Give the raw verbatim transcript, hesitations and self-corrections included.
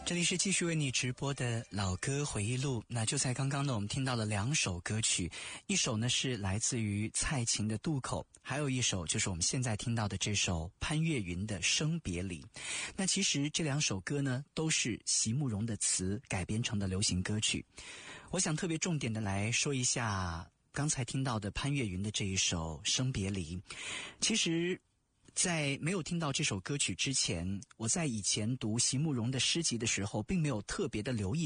这里是继续为你直播的老歌回忆录。那就在刚刚呢，我们听到了两首歌曲，一首呢是来自于蔡琴的《渡口》，还有一首就是我们现在听到的这首潘越云的《生别离》。那其实这两首歌呢都是席慕容的词改编成的流行歌曲。我想特别重点的来说一下刚才听到的潘越云的这一首《生别离》。其实在没有听到这首歌曲之前，我在以前读席慕容的诗集的时候并没有特别的留意